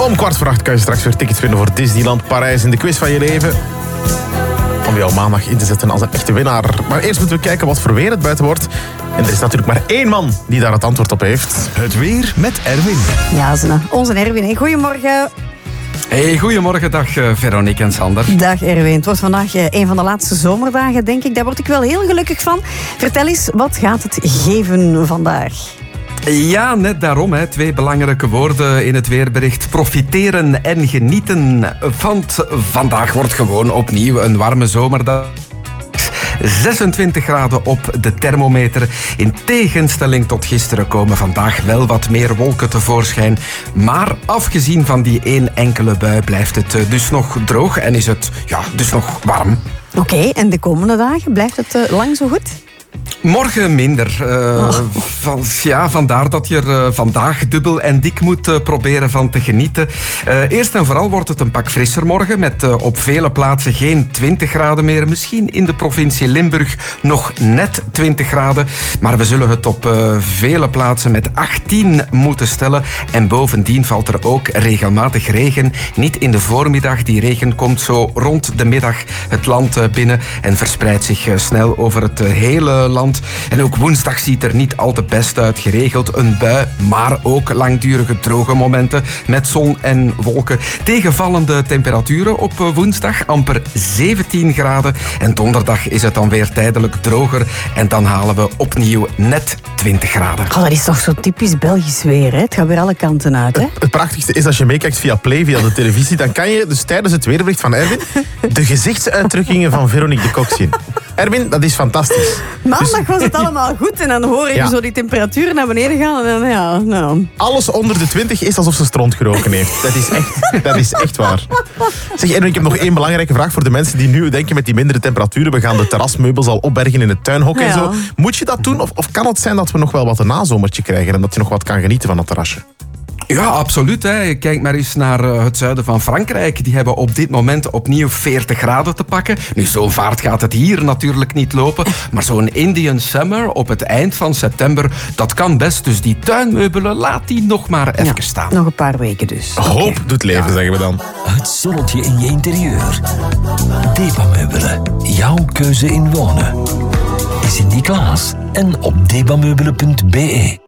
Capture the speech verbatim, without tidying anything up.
Om kwart voor acht kan je straks weer tickets winnen voor Disneyland Parijs in de quiz van je leven. Om jou maandag in te zetten als een echte winnaar. Maar eerst moeten we kijken wat voor weer het buiten wordt. En er is natuurlijk maar één man die daar het antwoord op heeft. Het weer met Erwin. Ja, Zene. Onze Erwin. Hey, goedemorgen. Hey, goedemorgen, dag uh, Veronique en Sander. Dag Erwin. Het wordt vandaag uh, een van de laatste zomerdagen, denk ik. Daar word ik wel heel gelukkig van. Vertel eens, wat gaat het geven vandaag? Ja, net daarom. Hè. Twee belangrijke woorden in het weerbericht. Profiteren en genieten. Want vandaag wordt gewoon opnieuw een warme zomerdag. zesentwintig graden op de thermometer. In tegenstelling tot gisteren komen vandaag wel wat meer wolken tevoorschijn. Maar afgezien van die één enkele bui blijft het dus nog droog en is het ja, dus nog warm. Oké, okay, en de komende dagen blijft het uh, lang zo goed? Morgen minder. Uh, oh. van, ja, vandaar dat je er uh, vandaag dubbel en dik moet uh, proberen van te genieten. Uh, eerst en vooral wordt het een pak frisser morgen met uh, op vele plaatsen geen twintig graden meer. Misschien in de provincie Limburg nog net twintig graden. Maar we zullen het op uh, vele plaatsen met achttien moeten stellen. En bovendien valt er ook regelmatig regen. Niet in de voormiddag. Die regen komt zo rond de middag het land uh, binnen en verspreidt zich uh, snel over het uh, hele land. En ook woensdag ziet er niet al te best uit. Geregeld een bui, maar ook langdurige droge momenten met zon en wolken. Tegenvallende temperaturen op woensdag, amper zeventien graden. En donderdag is het dan weer tijdelijk droger. En dan halen we opnieuw net twintig graden. Oh, dat is toch zo typisch Belgisch weer, hè? Het gaat weer alle kanten uit, hè? Het, het prachtigste is als je meekijkt via Play, via de televisie, dan kan je dus tijdens het weerbericht van Erwin de gezichtsuitdrukkingen van Veronique de Kok zien. Erwin, dat is fantastisch. Maandag was het allemaal goed en dan hoor je ja. zo die temperaturen naar beneden gaan. En dan, ja, nou. Alles onder de twintig is alsof ze stront geroken heeft. Dat is echt, dat is echt waar. Zeg, Erwin, ik heb nog één belangrijke vraag voor de mensen die nu denken met die mindere temperaturen, we gaan de terrasmeubels al opbergen in het tuinhok ja. en zo. Moet je dat doen of, of kan het zijn dat we nog wel wat een nazomertje krijgen en dat je nog wat kan genieten van het terrasje? Ja, absoluut. Hè. Kijk maar eens naar het zuiden van Frankrijk. Die hebben op dit moment opnieuw veertig graden te pakken. Nu, zo'n vaart gaat het hier natuurlijk niet lopen. Maar zo'n Indian Summer op het eind van september, dat kan best. Dus die tuinmeubelen, laat die nog maar even ja, staan. Nog een paar weken dus. Hoop okay. doet leven, ja. zeggen we dan. Het zonnetje in je interieur. Debameubelen. Jouw keuze in wonen. Is Sinterklaas en op debameubelen punt be.